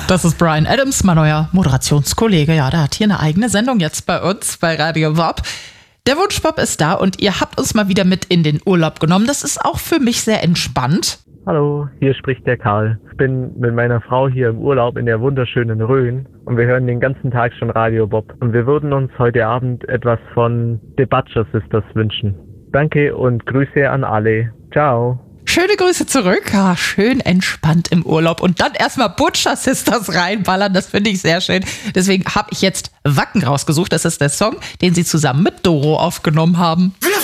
Das ist Bryan Adams, mein neuer Moderationskollege. Ja, der hat hier eine eigene Sendung jetzt bei uns, bei Radio Bob. Der Wunschbob ist da und ihr habt uns mal wieder mit in den Urlaub genommen. Das ist auch für mich sehr entspannt. Hallo, hier spricht der Karl. Ich bin mit meiner Frau hier im Urlaub in der wunderschönen Rhön und wir hören den ganzen Tag schon Radio Bob. Und wir würden uns heute Abend etwas von The Butcher Sisters wünschen. Danke und Grüße an alle. Ciao. Schöne Grüße zurück. Ja, schön entspannt im Urlaub. Und dann erstmal Butcher Sisters reinballern. Das finde ich sehr schön. Deswegen habe ich jetzt Wacken rausgesucht. Das ist der Song, den sie zusammen mit Doro aufgenommen haben.